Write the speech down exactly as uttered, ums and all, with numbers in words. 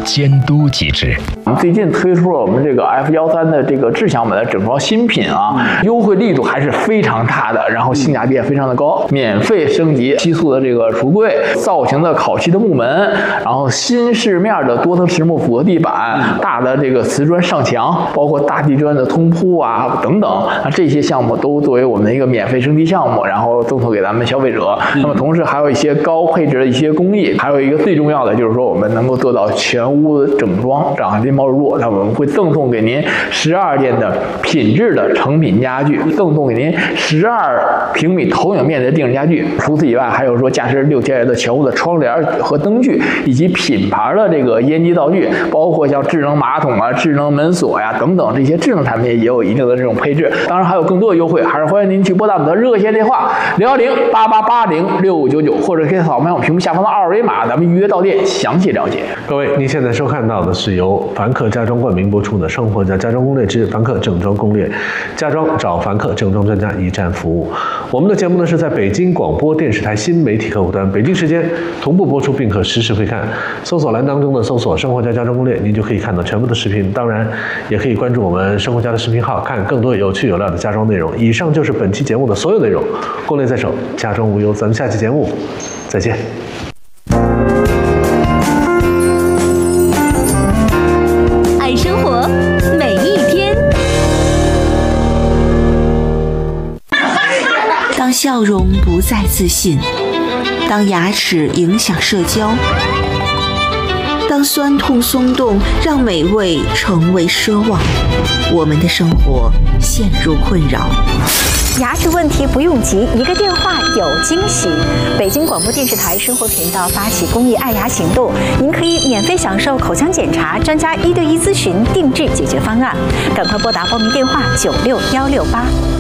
监督机制。 我们最近推出了我们这个 F 十三 的这个智享版的整装新品啊，优惠力度还是非常大的，然后性价比也非常的高，免费升级七速的这个橱柜，造型的烤漆的木门，然后新式面的多层实木复合地板，大的这个瓷砖上墙，包括大地砖的通铺啊等等，那这些项目都作为我们的一个免费升级项目，然后赠送给咱们消费者。那么同时还有一些高配置的一些工艺，还有一个最重要的就是说我们能够做到全屋整装，这样拎包入住。那我们会赠送给您十二件的品质的成品家具，赠送给您十二平米投影面的定制家具。除此以外，还有说价值六千元的全屋的窗帘和灯具，以及品牌的这个烟机道具，包括像智能马桶啊、智能门锁呀等等这些智能产品也有一定的这种配置。当然还有更多的优惠，还是欢迎您去拨打我们的热线电话零幺零八八八零六五九九，或者可以扫描我们屏幕下方的二维码，咱们预约到店详细了解。 各位，您现在收看到的是由凡客家装冠名播出的《生活家家装攻略之凡客整装攻略》，家装找凡客整装专家一站服务。我们的节目呢是在北京广播电视台新媒体客户端，北京时间同步播出，并可实时回看。搜索栏当中的搜索“生活家家装攻略”，您就可以看到全部的视频。当然，也可以关注我们生活家的视频号，看更多有趣有料的家装内容。以上就是本期节目的所有内容，攻略在手，家装无忧。咱们下期节目再见。 爱生活，每一天。 当笑容不再自信，当牙齿影响社交，当酸痛松动让美味成为奢望，我们的生活陷入困扰。 牙齿问题不用急，一个电话有惊喜。北京广播电视台生活频道发起公益爱牙行动，您可以免费享受口腔检查、专家一对一咨询、定制解决方案。赶快拨打报名电话九六幺六八。